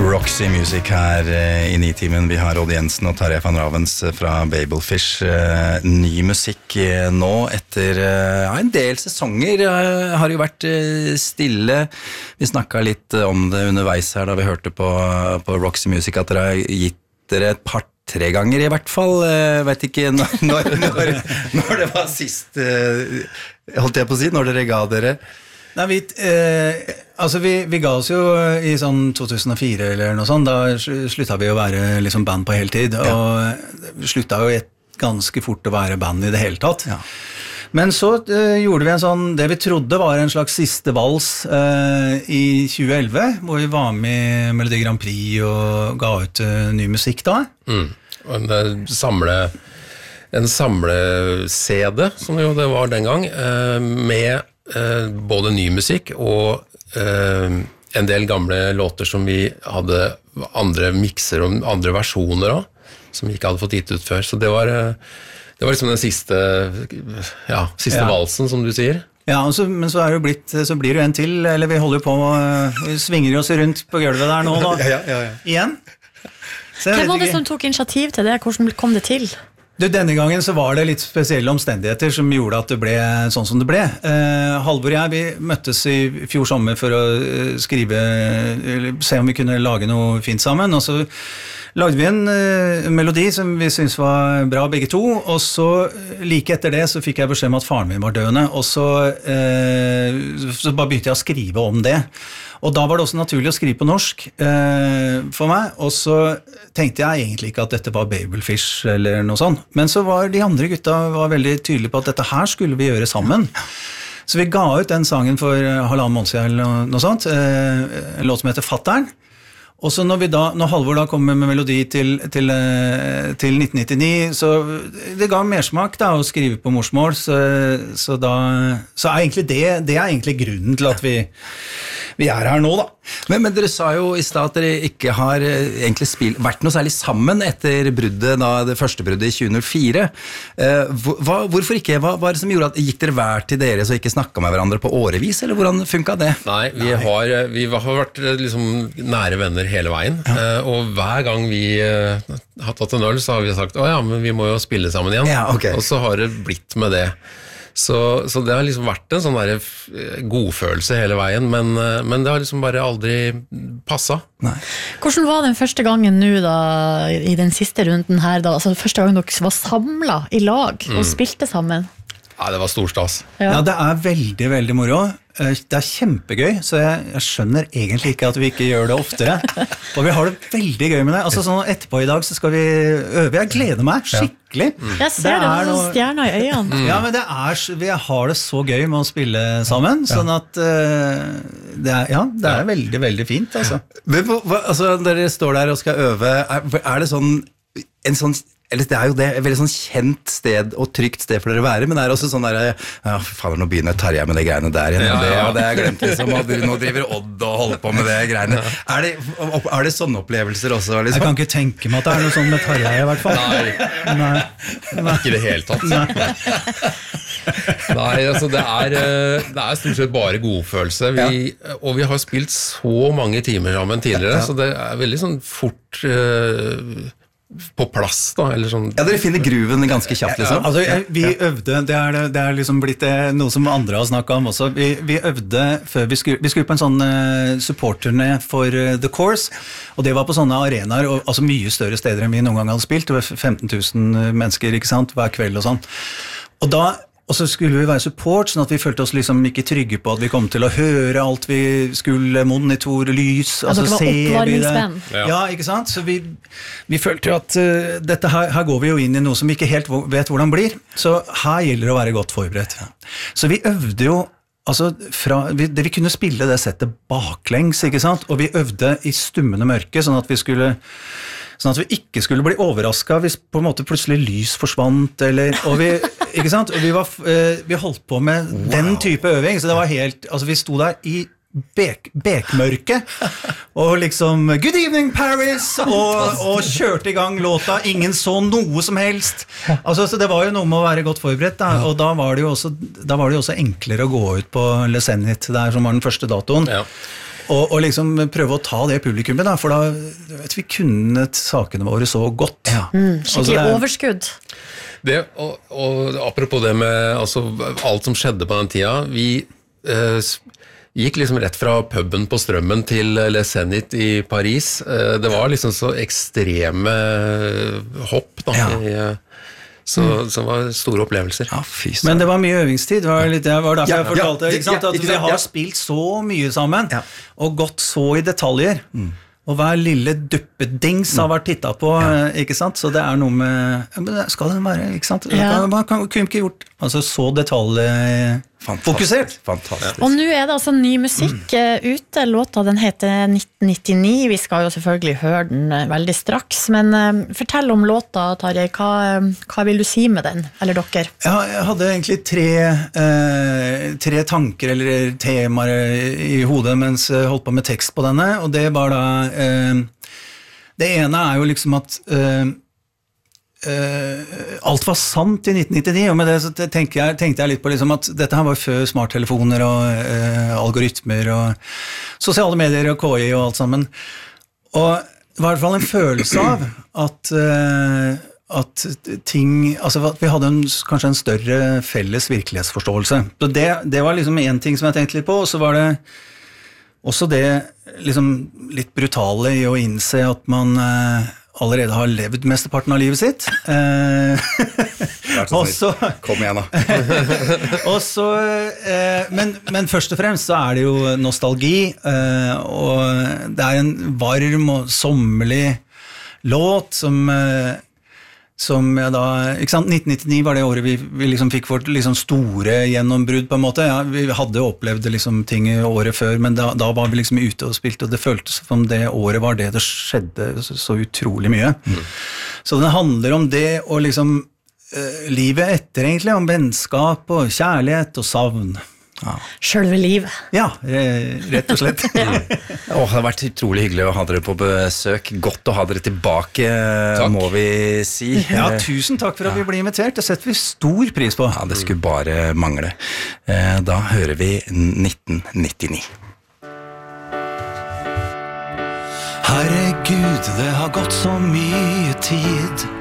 Roxy Music her i Nitimen. Vi har Odd Jensen og Tarjei van Ravens fra Babelfish. Ny musikk nå etter en del sesonger. Har jo vært stille. Vi snakket litt om det underveis her da vi hørte på Roxy Music, at dere har gitt dere et par 3 ganger i hvert fall. Jeg vet ikke når det var sist, holdt jeg på å si, når dere ga dere. Nei, vi ga oss jo i sånn 2004 eller noe sånt. Da sluttet vi å være liksom band på heltid, og sluttet jo ganske fort å være band i det hele tatt. Ja. Men så gjorde vi en sånn, det vi trodde var en slags siste vals i 2011, hvor vi var med i Melodi Grand Prix og ga ut ny musikk da. Og en samle-CD, som jo det var den gang, med både ny musikk og en del gamle låter som vi hadde andre mixer og andre versjoner av, som vi ikke hadde fått gitt ut før. Så det var liksom den siste valsen, som du sier. Ja, men så så blir det en til, eller vi holder på, vi svinger oss rundt på gulvet der nå da, igjen. Hvem var det som tok initiativ til det? Hvordan kom det til? Denne gangen så var det litt spesielle omstendigheter som gjorde at det ble sånn som det ble. Halvor og jeg, vi møttes i fjor sommer for å se om vi kunne lage noe fint sammen, og så lagde vi en melodi som vi syntes var bra begge to, og så like etter det så fikk jeg beskjed om at faren min var døende, og så bare begynte jeg å skrive om det. Og da var det også naturlig å skrive på norsk for meg, og så tenkte jeg egentlig ikke at dette var Babelfish eller noe sånt, men så var de andre gutta veldig tydelige på at dette her skulle vi gjøre sammen. Så vi ga ut den sangen for 1,5 måned siden eller noe sånt, en låt som heter Fatteren. Og så når Halvor da kom med melodi til 1999, så det ga mersmak da å skrive på morsmål, så egentlig det egentlig grunnen til at vi er her nå da. Men dere sa jo i sted at dere ikke har egentlig vært noe særlig sammen etter bruddet, det første bruddet i 2004. Hvorfor ikke? Hva var det som gjorde at gikk dere hver til dere så ikke snakket med hverandre på årevis, eller hvordan funket det? Nei, vi har vært liksom nære venner hele veien, og hver gang vi har tatt en øl, så har vi sagt, men vi må jo spille sammen igjen, og så har det blitt med det. Så det har liksom vært en sånn der godfølelse hele veien, men det har liksom bare aldri passet. Nei. Hvordan var den første gangen nå da, i den siste runden her da, altså første gangen dere var samlet i lag og spilte sammen? Ja, det var storstas. Ja, det er veldig, veldig moro. Det er kjempegøy, så jeg skjønner egentlig ikke at vi ikke gjør det oftere. Og vi har det veldig gøy med det. Altså sånn etterpå i dag så skal vi øve. Jeg gleder meg skikkelig. Jeg ser det som stjerner i øynene. Ja, men vi har det så gøy med å spille sammen, sånn at det er veldig, veldig fint. Altså. Men altså, dere står der og skal øve, er det sånn, eller det er jo det, et veldig sånn kjent sted og trygt sted for dere å være, men det er også sånn der, fader, nå begynner Tarjei med det greiene der igjen, det har jeg glemt liksom, og nå driver Odd og holder på med det greiene. Er det sånne opplevelser også? Liksom? Jeg kan ikke tenke meg at det er noe sånn med Tarjei i hvert fall. Nei. Ikke det helt tatt. Nei, altså det er stort sett bare godfølelse. Og vi har spilt så mange timer sammen tidligere, så det er veldig sånn fort på plass da, eller sånn. Ja, dere finner gruven ganske kjapt liksom. Altså, vi øvde, det er liksom blitt noe som andre har snakket om også. Vi øvde før vi skulle på en sånn supporterne for The Course, og det var på sånne arenaer, altså mye større steder enn vi noen gang hadde spilt. Det var 15 000 mennesker, ikke sant, hver kveld og sånn. Og så skulle vi være support, sånn at vi følte oss liksom ikke trygge på at vi kom til å høre alt vi skulle, monitor, lys, altså det var oppvarmingsband. Ja, ikke sant? Så vi følte jo at her går vi jo inn i noe som vi ikke helt vet hvordan blir, så her gjelder det å være godt forberedt. Så vi øvde jo, altså vi kunne spille det settet baklengs, ikke sant? Og vi øvde i stummende mørke, sånn at vi ikke skulle bli overrasket hvis på en måte plutselig lys forsvant, ikke sant? Og vi holdt på med den type øving, så det var helt, altså vi sto der i bekmørke, og liksom Good evening Paris, og kjørte i gang låta, ingen så noe som helst, altså så det var jo noe med å være godt forberedt da, og da var det jo også enklere å gå ut på Le Zénith der som var den første datoen. Og liksom prøve å ta det publikummet, da, for da vet vi kunnet sakene våre så godt. Skikkelig overskudd. Det, og apropos det med altså, alt som skjedde på den tida, vi gikk liksom rett fra puben på Strømmen til Le Zénith i Paris. Det var liksom så ekstreme hopp da, så det var store opplevelser. Men det var mye øvingstid, det var derfor jeg fortalte, ikke sant? At vi har spilt så mye sammen, og gått så i detaljer. Og hver lille duppedings har vært tittet på, ikke sant? Så det noe med, skal det være, ikke sant? Man kunne ikke gjort så detaljfokusert. Fantastisk. Og nå det altså ny musikk ute, låta den heter 1999, vi skal jo selvfølgelig høre den veldig straks, men fortell om låta, Tarjei, hva vil du si med den, eller dere? Ja, jeg hadde egentlig tre tanker eller temaer i hodet mens jeg holdt på med tekst på denne, og det var da det ene jo liksom at alt var sant i 1999, og med det så tenkte jeg litt på liksom at dette her var før smarttelefoner og algoritmer og sosiale medier og KI og alt sammen. Og det var i hvert fall en følelse av at ting, altså at vi hadde kanskje en større felles virkelighetsforståelse. Så det var liksom en ting som jeg tenkte litt på, og så var det også det liksom litt brutale i å innse at man allerede har levd mesteparten av livet sitt. Også, kom igjen da. Også, men først og fremst så det jo nostalgi, og det en varm og sommerlig låt som jeg da, ikke sant, 1999 var det året vi liksom fikk vårt liksom store gjennombrudd på en måte. Ja, vi hadde opplevd liksom ting året før, men da var vi liksom ute og spilte, og det føltes som det året var det skjedde så utrolig mye. Så det handler om det, og liksom livet etter egentlig, om vennskap og kjærlighet og savn. Selve livet. Ja, rett og slett. Det har vært utrolig hyggelig å ha dere på besøk. Godt å ha dere tilbake, må vi si. Ja, tusen takk for at vi ble invitert. Det setter vi stor pris på. Ja, det skulle bare mangle. Da hører vi 1999. Herregud, det har gått så mye tid.